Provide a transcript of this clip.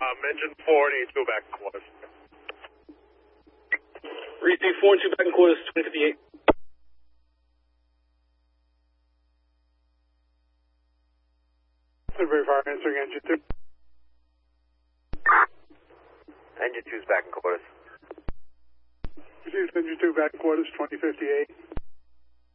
Engine 4 and A2 back in quarters. Receive 4 and 2 back in quarters, 2058. Very far, answering engine 2. Engine 2's back in quarters. Received engine 2 back in quarters, 2058.